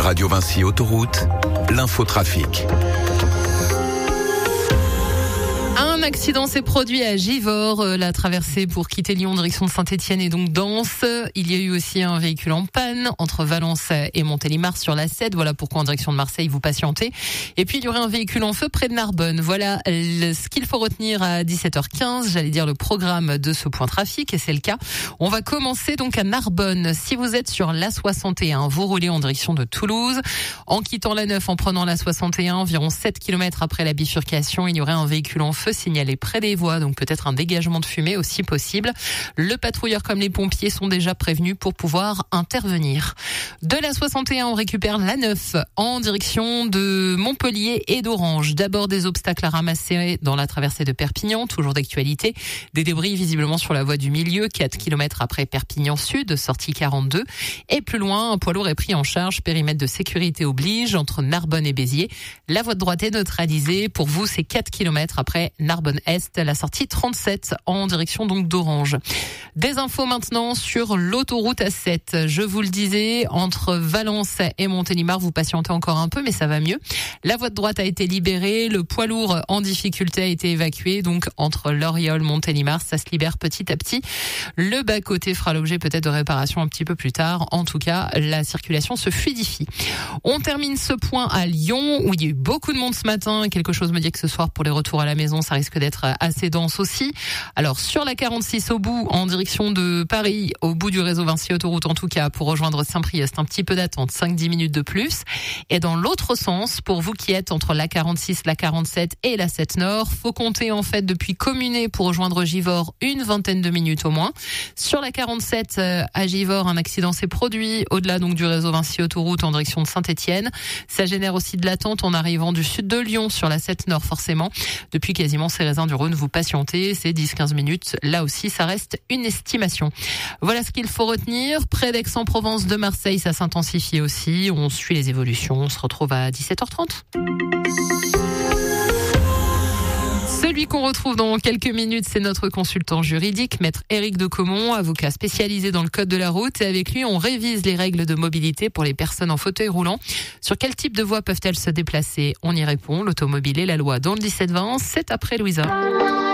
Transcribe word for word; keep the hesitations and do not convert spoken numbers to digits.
Radio Vinci Autoroute, l'infotrafic. Un accident s'est produit à Givors. La traversée pour quitter Lyon en direction de Saint-Étienne est donc dense. Il y a eu aussi un véhicule en panne entre Valence et Montélimar sur l'A sept. Voilà pourquoi en direction de Marseille, vous patientez. Et puis, il y aurait un véhicule en feu près de Narbonne. Voilà ce qu'il faut retenir à dix-sept heures quinze. J'allais dire le programme de ce point trafic, et c'est le cas. On va commencer donc à Narbonne. Si vous êtes sur l'A soixante et un, vous roulez en direction de Toulouse. En quittant l'A neuf, en prenant l'A soixante et un, environ sept kilomètres après la bifurcation, il y aurait un véhicule en feu signalé près des voies, donc peut-être un dégagement de fumée aussi possible. Le patrouilleur comme les pompiers sont déjà prévenus pour pouvoir intervenir. De la soixante et un, on récupère l'A neuf en direction de Montpellier et d'Orange. D'abord des obstacles à ramasser dans la traversée de Perpignan, toujours d'actualité. Des débris visiblement sur la voie du milieu, quatre kilomètres après Perpignan Sud, sortie quarante-deux. Et plus loin, un poids lourd est pris en charge, périmètre de sécurité oblige, entre Narbonne et Béziers. La voie de droite est neutralisée. Pour vous, c'est quatre kilomètres après Narbonne Est, la sortie trente-sept en direction donc d'Orange. Des infos maintenant sur l'autoroute A sept. Je vous le disais, entre Valence et Montélimar, vous patientez encore un peu, mais ça va mieux. La voie de droite a été libérée, le poids lourd en difficulté a été évacué, donc entre Loriol, Montélimar, ça se libère petit à petit. Le bas-côté fera l'objet peut-être de réparation un petit peu plus tard. En tout cas, la circulation se fluidifie. On termine ce point à Lyon, où il y a eu beaucoup de monde ce matin. Quelque chose me dit que ce soir, pour les retours à la maison, ça risque d'être assez dense aussi. Alors, sur la quarante-six au bout, en direction de Paris, au bout du réseau Vinci Autoroute en tout cas, pour rejoindre Saint-Priest, un petit peu d'attente, cinq à dix minutes de plus. Et dans l'autre sens, pour vous qui êtes entre la quarante-six, la quarante-sept et la sept Nord, faut compter en fait depuis Communé pour rejoindre Givors une vingtaine de minutes au moins. Sur la quarante-sept à Givors, un accident s'est produit au-delà donc du réseau Vinci Autoroute en direction de Saint-Étienne. Ça génère aussi de l'attente en arrivant du sud de Lyon sur la sept Nord forcément. Depuis quasiment Cérézin du Rhône, vous patientez, c'est dix à quinze minutes. Là aussi, ça reste une estimation. Voilà ce qu'il faut retenir. Près d'Aix-en-Provence, de Marseille, ça s'intensifie aussi. On suit les évolutions. On se retrouve à dix-sept heures trente. Celui qu'on retrouve dans quelques minutes, c'est notre consultant juridique, maître Éric Decomont, avocat spécialisé dans le code de la route. Et avec lui, on révise les règles de mobilité pour les personnes en fauteuil roulant. Sur quel type de voie peuvent-elles se déplacer? On y répond. L'automobile et la loi dans le dix-sept vingt, c'est après Louisa.